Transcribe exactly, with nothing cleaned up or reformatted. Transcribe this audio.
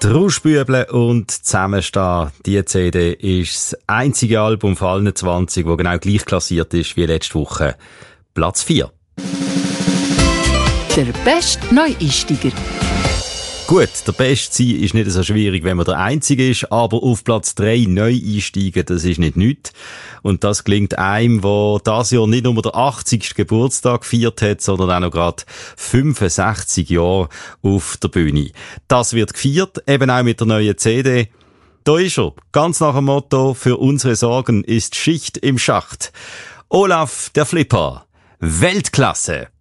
Rauschbüble und Zusammenstehen. Die C D ist das einzige Album von allen zwanzig, das genau gleich klassiert ist wie letzte Woche. Platz vier. Der beste Neueinsteiger. Gut, der Beste sein ist nicht so schwierig, wenn man der Einzige ist, aber auf Platz drei neu einsteigen, das ist nicht nichts. Und das gelingt einem, der dieses Jahr nicht nur den achtzigsten Geburtstag gefeiert hat, sondern auch noch gerade fünfundsechzig Jahre auf der Bühne. Das wird gefeiert, eben auch mit der neuen C D. Da ist er, ganz nach dem Motto, für unsere Sorgen ist Schicht im Schacht. Olaf, der Flipper. Weltklasse.